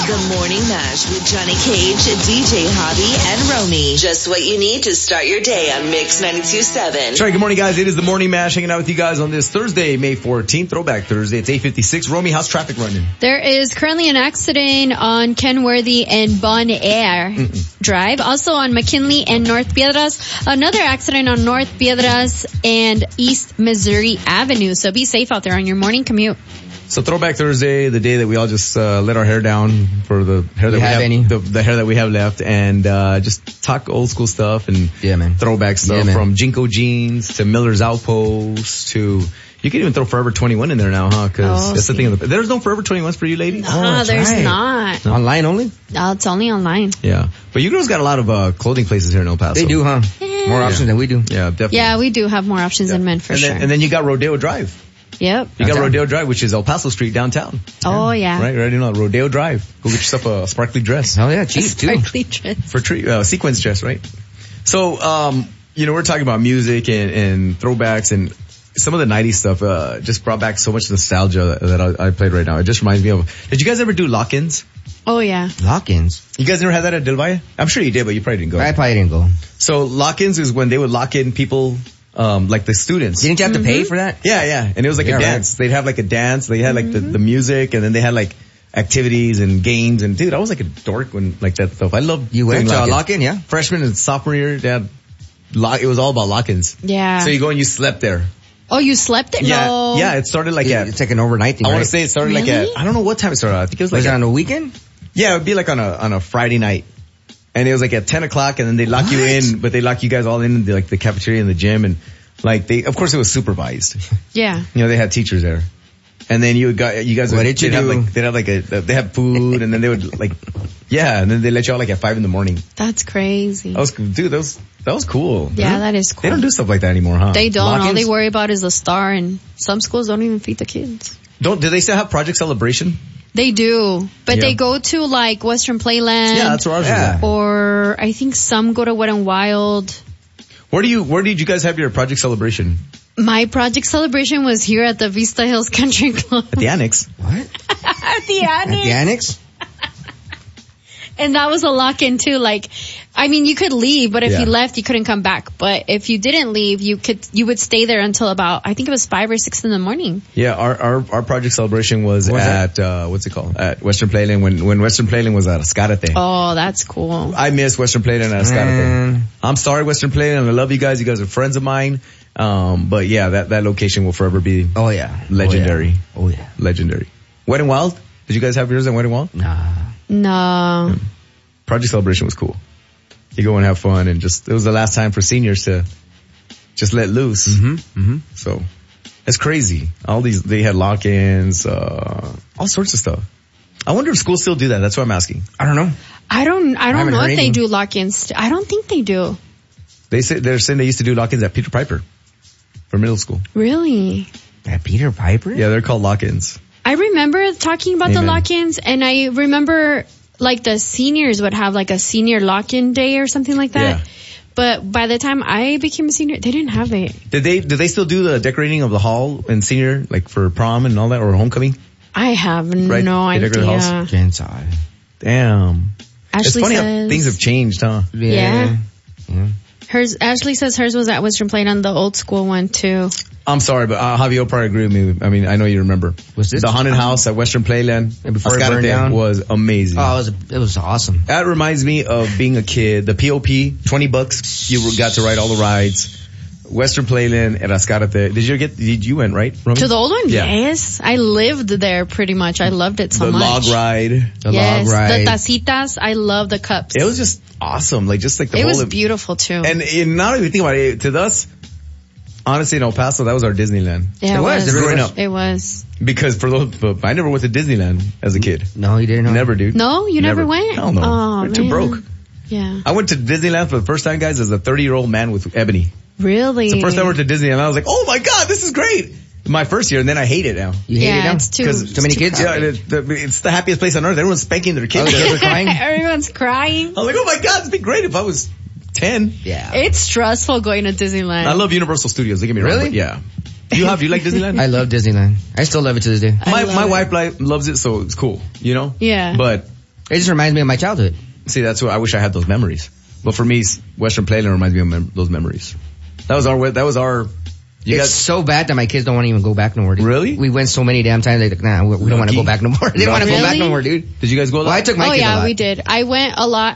The Morning Mash with Johnny Cage, DJ Hobby, and Romy. Just what you need to start your day on Mix 92.7. That's right. Good morning, guys. It is the Morning Mash, hanging out with you guys on this Thursday, May 14th, Throwback Thursday. It's 8:56. Romy, how's traffic running? There is currently an accident on Kenworthy and Bon Air Drive. Also on McKinley and North Piedras. Another accident on North Piedras and East Missouri Avenue. So be safe out there on your morning commute. So Throwback Thursday, the day that we all just let our hair down for the hair that we have, the hair that we have left, and just talk old school stuff and throwback stuff from Jinko jeans to Miller's Outpost to you can even throw Forever 21 in there now, huh? Because that's the thing. There's no Forever 21s for you ladies. No, there's not. No. Online only? No, it's only online. Yeah, but you girls got a lot of clothing places here in El Paso. They do, huh? Yeah. More options than we do. Yeah, definitely. Yeah, we do have more options than men for sure. And then you got Rodeo Drive. Yep. You got Rodeo Drive, which is El Paso Street downtown. Oh, yeah. Right, you know, Rodeo Drive. Go get yourself a sparkly dress. Oh, yeah, cheap, too. Sparkly dress. For sequence dress, right? So, we're talking about music and throwbacks and some of the 90s stuff, just brought back so much nostalgia that I played right now. It just reminds me of, did you guys ever do lock-ins? Oh, yeah. Lock-ins? You guys never had that at Del Valle? I'm sure you did, but you probably didn't go. I probably didn't go. So lock-ins is when they would lock in people, like the students. Didn't you have to pay for that? Yeah. And it was like a dance. Right. They'd have like a dance. They had like the music, and then they had like activities and games. And dude, I was like a dork when like that stuff. I loved You went to a lock-in, yeah? Freshman and sophomore year, they had it was all about lock-ins. Yeah. So you go and you slept there. Oh, you slept there? Yeah. No. Yeah, it started like it's like an overnight thing, I want right? to say it started Really? like I don't know what time it started. I think it was like it on a weekend? Yeah, it would be like on a Friday night. And it was like at 10 o'clock, and then they lock you in, but they lock you guys all in the cafeteria and the gym, and like of course it was supervised. Yeah. You know, they had teachers there. And then you guys what did you do? They had food, and then they would and then they let you out like at 5 a.m. That's crazy. That was cool. Yeah, that is cool. They don't do stuff like that anymore, huh? They don't. Lock-ins? All they worry about is the star, and some schools don't even feed the kids. Do they still have Project Celebration? They do, but they go to like Western Playland. Yeah, that's where ours was at. Or I think some go to Wet n Wild. Where did you guys have your Project Celebration? My Project Celebration was here at the Vista Hills Country Club. At the Annex. What? At the Annex. At the Annex? And that was a lock-in too. Like, I mean, you could leave, but if you left, you couldn't come back. But if you didn't leave, you would stay there until about, I think it was 5 or 6 in the morning. Yeah, our Project Celebration was at, what's it called? At Western Playland when Western Playland was at Escarate. Oh, that's cool. I miss Western Playland at Escarate. I'm sorry, Western Playland. I love you guys. You guys are friends of mine. But yeah, that location will forever be legendary. Oh yeah. Legendary. Wet n Wild? Did you guys have yours at Wet n Wild? Nah. No. Project Celebration was cool. You go and have fun, and it was the last time for seniors to just let loose. So it's crazy. They had lock-ins, all sorts of stuff. I wonder if schools still do that. That's what I'm asking. I don't know. I don't know if they anything. do lock-ins. I don't think they do. They're saying they used to do lock-ins at Peter Piper for middle school. Really? At Peter Piper? Yeah, they're called lock-ins. I remember talking about the lock-ins, and I remember like the seniors would have like a senior lock-in day or something like that. Yeah. But by the time I became a senior, they didn't have it. Did they still do the decorating of the hall in senior, like for prom and all that, or homecoming? I have no idea. Damn. Ashley it's funny says, how things have changed, huh? Yeah. Ashley says hers was at Western Playland on the old school one too. I'm sorry, but Javier probably agree with me. I mean, I know you remember. Was this the haunted house at Western Playland before it burned down? Was amazing. Oh, it was awesome. That reminds me of being a kid. The POP, $20, you got to ride all the rides. Western Playland at Escarate. You went, right, Romy? To the old one? Yeah. Yes. I lived there pretty much. I loved it so much. The log ride. The tacitas. I love the cups. It was just awesome. It was beautiful too. And now that you think about it, to us, honestly, in El Paso, that was our Disneyland. Yeah, it was. Growing up. It was. Because I never went to Disneyland as a kid. No, you didn't? Never, dude. No? You never went? Hell no. Oh, We're too broke. Yeah. I went to Disneyland for the first time, guys, as a 30-year-old man with Ebony. Really? It's the first time I went to Disneyland. I was like, oh my God, this is great. My first year, and then I hate it now. You hate it now? It's too many kids? Yeah, it's the happiest place on earth. Everyone's spanking their kids. Everyone's crying? Everyone's crying. I was like, oh my God, it'd be great if I was 10. Yeah. It's stressful going to Disneyland. I love Universal Studios. Don't get me wrong. Really? But yeah. Do you like Disneyland? I love Disneyland. I still love it to this day. My wife loves it, so it's cool, you know? Yeah. But It just reminds me of my childhood. See, that's what I wish I had those memories. But for me, Western Playland reminds me of those memories. That was our. It's so bad that my kids don't want to even go back no more, dude. Really? We went so many damn times, they're like, nah, we don't want to go back no more. They don't want to go back no more, dude. Did you guys go a lot? Well, I took my kids a lot. We did. I went a lot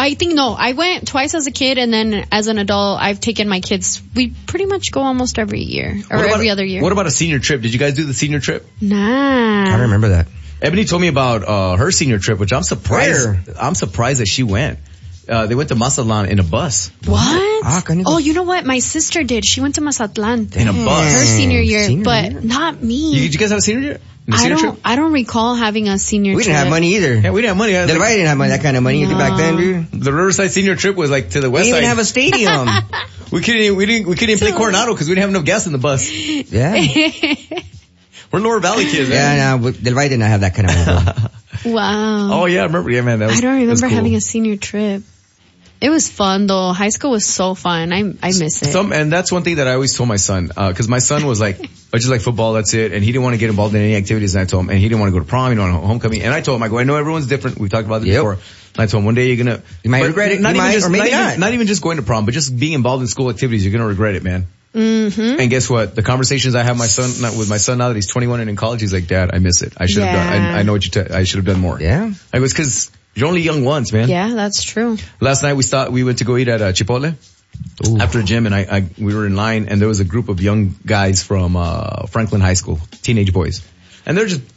I went twice as a kid, and then as an adult, I've taken my kids. We pretty much go almost every year, or every other year. What about a senior trip? Did you guys do the senior trip? Nah. I don't remember that. Ebony told me about her senior trip, which I'm surprised. I'm surprised that she went. They went to Mazatlan in a bus. What? Oh, you know what? My sister did. She went to Mazatlan in a bus. Her senior year, but not me. Did you guys have a senior year? I don't recall having a senior trip. We didn't have money either. Yeah, we didn't have money. Del Valle didn't have money, that kind of money back then, dude. The Riverside senior trip was like to the west side. We didn't even have a stadium. we couldn't even play Coronado because we didn't have enough gas in the bus. Yeah. We're Lower Valley kids, man. Yeah, no, Del Valle did not have that kind of money. Wow. Oh yeah, I remember. Yeah, man. I don't remember having a senior trip. It was fun though. High school was so fun. I miss it. And that's one thing that I always told my son, cause my son was like, I just like football, that's it. And he didn't want to get involved in any activities. And I told him, and he didn't want to go to prom, he didn't want to homecoming. And I told him, I go, I know everyone's different. We've talked about this before. And I told him one day you might regret it. Not even just going to prom, but just being involved in school activities, you're going to regret it, man. Mm-hmm. And guess what? The conversations I have with my son now that he's 21 and in college, he's like, Dad, I miss it. I should have done, I know what I should have done more. Yeah. I go, it's cause you're only young once, man. Yeah, that's true. Last night we went to go eat at Chipotle. Ooh. After the gym, and we were in line, and there was a group of young guys from Franklin High School, teenage boys, and they're just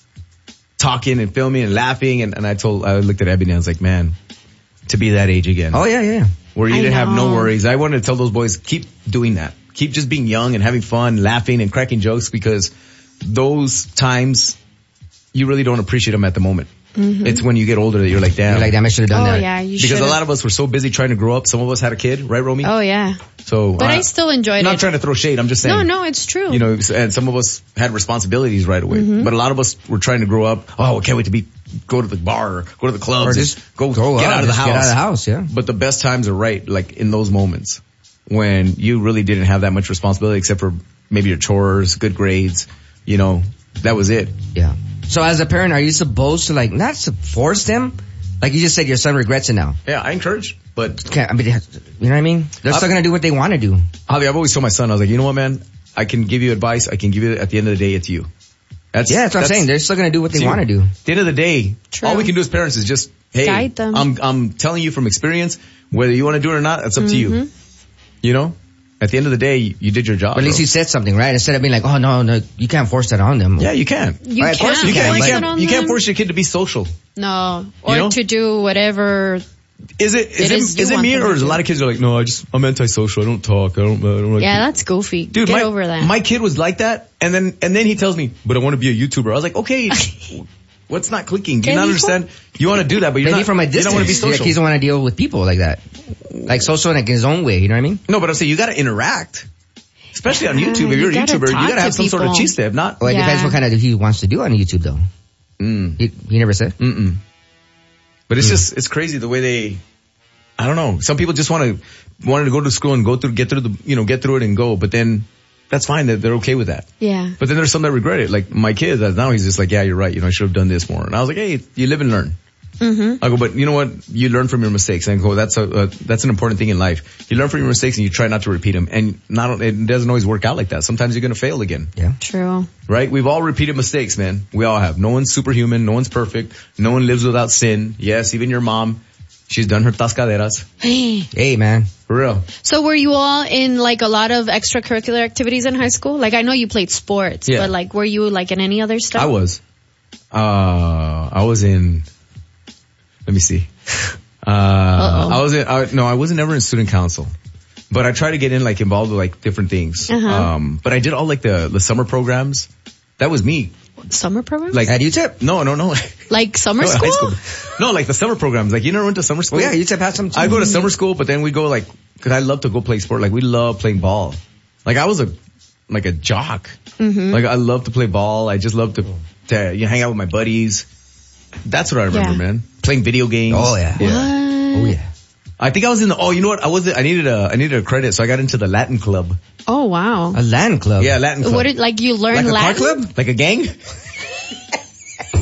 talking and filming and laughing. And I looked at Ebony, and I was like, man, to be that age again. Oh yeah. Where you didn't have no worries. I wanted to tell those boys, keep doing that. Keep just being young and having fun, laughing and cracking jokes, because those times you really don't appreciate them at the moment. Mm-hmm. It's when you get older that you're like, damn. I should have done that. Oh, yeah, you should. Because a lot of us were so busy trying to grow up. Some of us had a kid, right, Romy? Oh, yeah. So, but I still enjoyed it. I'm not trying to throw shade. I'm just saying. No, it's true. You know, and some of us had responsibilities right away. Mm-hmm. But a lot of us were trying to grow up. Oh, I can't wait to go to the bar, or go to the club, or just get out of the house. Get out of the house, yeah. But the best times are right, like in those moments when you really didn't have that much responsibility except for maybe your chores, good grades, you know, that was it. Yeah. So as a parent, are you supposed to not to force them? Like you just said, your son regrets it now. Yeah, I encourage, but you know what I mean? They're still gonna do what they want to do. Javi, I've always told my son, I was like, you know what, man? I can give you advice. I can give you, at the end of the day, it's you. That's what I'm saying. They're still gonna do what they want to do. At the end of the day, True. All we can do as parents is just, hey, guide them. I'm telling you from experience, whether you want to do it or not, that's up to you. You know? At the end of the day, you did your job. But at least you said something, right? Instead of being like, oh no, you can't force that on them. Yeah, you can. You right, can. You can't force your kid to be social. No. Or to do whatever. Is it me, or is a lot of kids are like, no, I'm antisocial. I don't talk. I don't like that's goofy. Dude, get over that. My kid was like that, and then he tells me, but I want to be a YouTuber. I was like, okay. What's not clicking? Do you not understand? You want to do that, but you're not. From a distance. You don't want to be social. Like he doesn't want to deal with people like that. Like social in his own way, you know what I mean? No, but I'm saying you gotta interact. Especially on YouTube. If you're a YouTuber, you gotta have some sort of chiste. If not. Well, it depends what kind of he wants to do on YouTube though. He never said? But it's just, it's crazy the way I don't know. Some people just wanted to go to school and get through it and go, but then that's fine, that they're okay with that. Yeah. But then there's some that regret it. Like my kid, now he's just like, yeah, you're right. I should have done this more. And I was like, hey, you live and learn. I go, but you know what? You learn from your mistakes. And I go, that's an important thing in life. You learn from your mistakes and you try not to repeat them. And it doesn't always work out like that. Sometimes you're going to fail again. Yeah. True. Right? We've all repeated mistakes, man. We all have. No one's superhuman. No one's perfect. No one lives without sin. Yes, even your mom. She's done her tascaderas. Hey, man. For real. So were you all in a lot of extracurricular activities in high school? Like I know you played sports, but were you in any other stuff? I was. I was in, let me see. I wasn't ever in student council, but I tried to get involved with different things. But I did all the summer programs. That was me. Summer programs? At UTEP? No. Like summer school? High school? No, the summer programs. You never went to summer school? Well, yeah, UTEP had some. I go to summer school, but then we go cause I love to go play sport. We love playing ball. I was a jock. I love to play ball. I just love to hang out with my buddies. That's what I remember, man. Playing video games. Oh yeah. What? Oh yeah. I think I was in you know what? I needed a credit, so I got into the Latin club. Oh wow. A Latin club? Yeah, Latin club. What you learn Latin? Latin? Car club? Like a gang?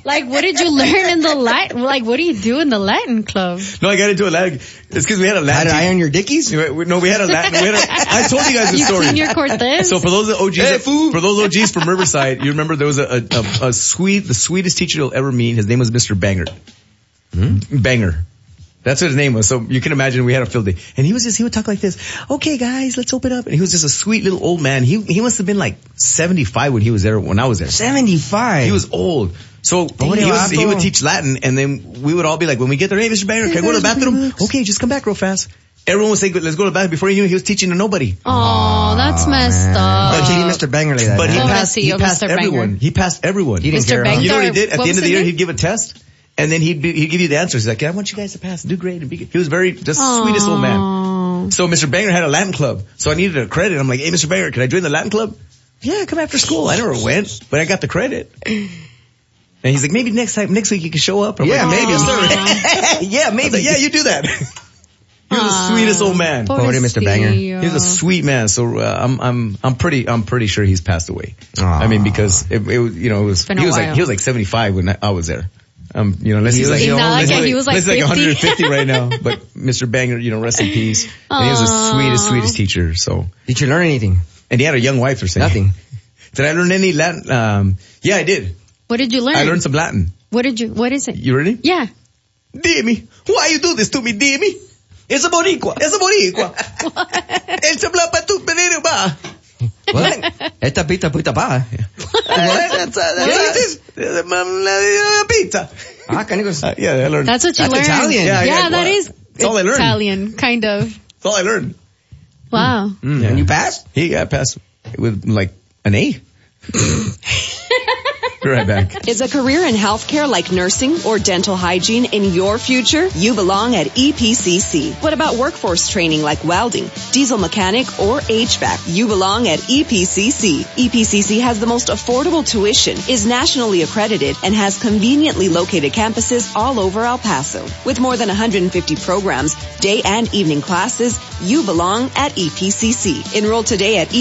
Like, what did you learn in the Latin? Like, what do you do in the Latin club? No, I got into a Latin. It's because we had a Latin. Had to iron your dickies? No, we had a Latin. I told you guys the story. Senior Cortez? So for those OGs from Riverside, you remember there was the sweetest teacher you'll ever meet. His name was Mr. Banger. Banger. That's what his name was. So you can imagine we had a field day. And he would talk like this. Okay, guys, let's open up. And he was just a sweet little old man. He must have been like 75 when I was there. 75? He was old. So he would teach Latin, and then we would all be like, when we get there, hey, Mr. Banger, can I go to the bathroom? Okay, just come back real fast. Everyone would say, let's go to the bathroom. Before he knew, he was teaching to nobody. Oh, that's messed up. But he Mr. Banger like that. But he passed everyone. He passed everyone. He didn't care. You know what he did? At the end of the year, he'd give a test. And then he'd give you the answers. He's like, I want you guys to pass. Do great. And be good. He was just sweetest old man. So Mr. Banger had a Latin club. So I needed a credit. I'm like, hey, Mr. Banger, can I join the Latin club? Yeah, come after school. I never went, but I got the credit. And he's like, maybe next week you can show up. Yeah, like, maybe. Yeah, maybe. Like, yeah, you do that. He was the sweetest old man. Poor Mr. Banger. He was a sweet man. So I'm pretty sure he's passed away. I mean, because he was like 75 when I was there. Unless he's like 150 right now. But Mr. Banger, rest in peace. And he was the sweetest teacher. So did you learn anything? And he had a young wife. They're saying nothing. Did I learn any Latin? Yeah, I did. What did you learn? I learned some Latin. What is it? You ready? Yeah. Dime, why you do this to me? Dime. Es a boricua. El se habla pa tu penero ba. What? Esta pizza puta pa. Pizza. Yeah, I learned. That's what you learned. Italian. Yeah, that is. That's all I learned. Italian, kind of. That's all I learned. Wow. And you passed? I passed with like an A. Be right back. Is a career in healthcare like nursing or dental hygiene in your future? You belong at EPCC. What about workforce training like welding, diesel mechanic, or HVAC? You belong at EPCC. EPCC has the most affordable tuition, is nationally accredited, and has conveniently located campuses all over El Paso. With more than 150 programs, day and evening classes, you belong at EPCC. Enroll today at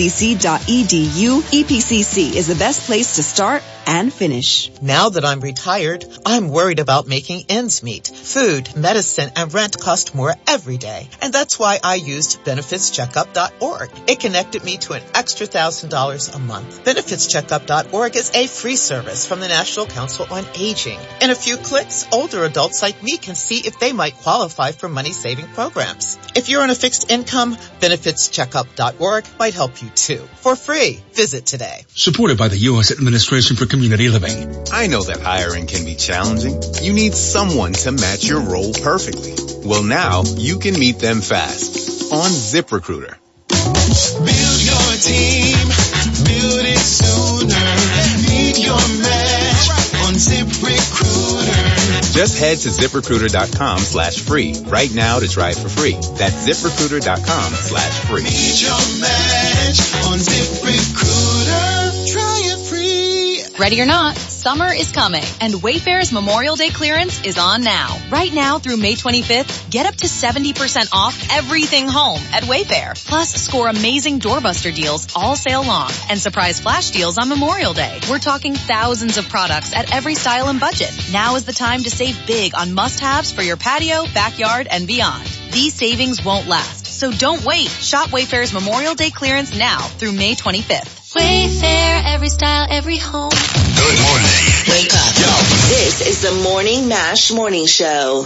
epcc.edu. EPCC is the best place to start and finish. Now that I'm retired, I'm worried about making ends meet. Food, medicine, and rent cost more every day. And that's why I used BenefitsCheckup.org. It connected me to an extra $1,000 a month. BenefitsCheckup.org is a free service from the National Council on Aging. In a few clicks, older adults like me can see if they might qualify for money-saving programs. If you're on a fixed income, BenefitsCheckup.org might help you too. For free, visit today. Supported by the U.S. Administration for Community Living. I know that hiring can be challenging. You need someone to match your role perfectly. Well, now you can meet them fast on ZipRecruiter. Build your team, build it sooner. Meet your match on ZipRecruiter. Just head to ZipRecruiter.com/free right now to try it for free. That's ZipRecruiter.com/free. Meet your match on ZipRecruiter. Try it free. Ready or not, summer is coming, and Wayfair's Memorial Day clearance is on now. Right now through May 25th, get up to 70% off everything home at Wayfair. Plus, score amazing doorbuster deals all sale long and surprise flash deals on Memorial Day. We're talking thousands of products at every style and budget. Now is the time to save big on must-haves for your patio, backyard, and beyond. These savings won't last, so don't wait. Shop Wayfair's Memorial Day clearance now through May 25th. Wayfair, every style, every home. Good morning. Wake up. Yo. This is the Morning Mash Morning Show.